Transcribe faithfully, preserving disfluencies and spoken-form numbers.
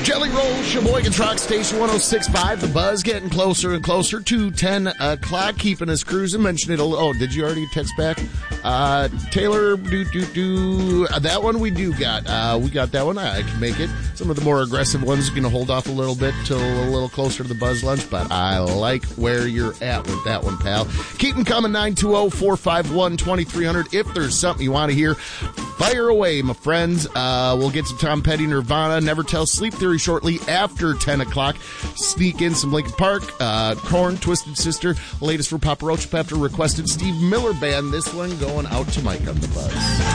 Jelly Roll, Sheboygan Rock Station one oh six point five. The Buzz getting closer and closer to ten o'clock, keeping us cruising. Mentioned it a little. Oh, did you already text back? Uh, Taylor, do, do, do. Uh, that one we do got. Uh, we got that one. I can make it. Some of the more aggressive ones are going to hold off a little bit till a little closer to the Buzz Lunch, but I like where you're at with that one, pal. Keep them coming, nine two zero, four five one, two three zero zero. If there's something you want to hear, fire away, my friends. Uh, we'll get some Tom Petty, Nirvana, Never Tell, Sleep Theory shortly after ten o'clock. Sneak in some Linkin Park, uh, Korn, Twisted Sister, latest for Papa Roach after requested Steve Miller Band. This one going out to Mike on the Buzz.